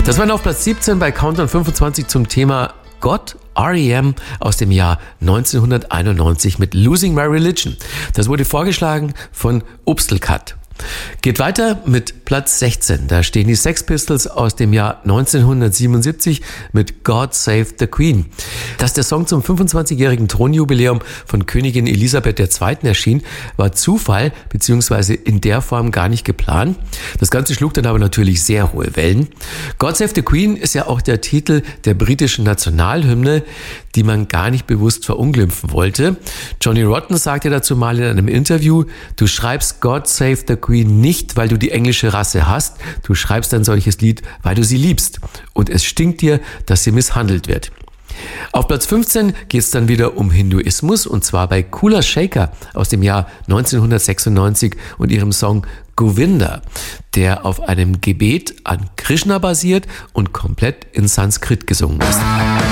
Das war auf Platz 17 bei Countdown 25 zum Thema Gott, R.E.M. aus dem Jahr 1991 mit Losing My Religion. Das wurde vorgeschlagen von Upstelkat. Geht weiter mit Platz 16. Da stehen die Sex Pistols aus dem Jahr 1977 mit God Save the Queen. Dass der Song zum 25-jährigen Thronjubiläum von Königin Elisabeth II. Erschien, war Zufall bzw. in der Form gar nicht geplant. Das Ganze schlug dann aber natürlich sehr hohe Wellen. God Save the Queen ist ja auch der Titel der britischen Nationalhymne, die man gar nicht bewusst verunglimpfen wollte. Johnny Rotten sagte dazu mal in einem Interview: Du schreibst God Save the Queen nicht, weil du die englische Rasse hast. Du schreibst ein solches Lied, weil du sie liebst. Und es stinkt dir, dass sie misshandelt wird. Auf Platz 15 geht es dann wieder um Hinduismus, und zwar bei Kula Shaker aus dem Jahr 1996 und ihrem Song Govinda, der auf einem Gebet an Krishna basiert und komplett in Sanskrit gesungen ist.